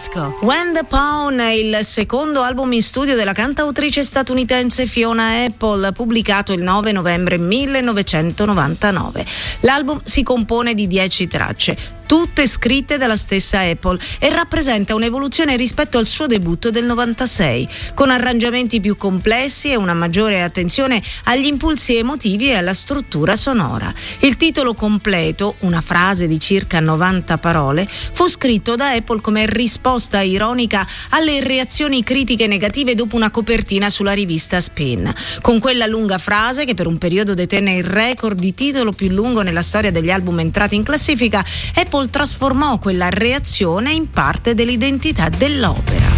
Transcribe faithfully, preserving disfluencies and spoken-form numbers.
disco. When the Pawn è il secondo album in studio della cantautrice statunitense Fiona Apple, pubblicato il nove novembre millenovecentonovantanove. L'album si compone di dieci tracce, tutte scritte dalla stessa Apple, e rappresenta un'evoluzione rispetto al suo debutto del novantasei, con arrangiamenti più complessi e una maggiore attenzione agli impulsi emotivi e alla struttura sonora. Il titolo completo, una frase di circa novanta parole, fu scritto da Apple come risposta ironica alle reazioni critiche negative dopo una copertina sulla rivista Spin. Con quella lunga frase, che per un periodo detenne il record di titolo più lungo nella storia degli album entrati in classifica, Apple trasformò quella reazione in parte dell'identità dell'opera.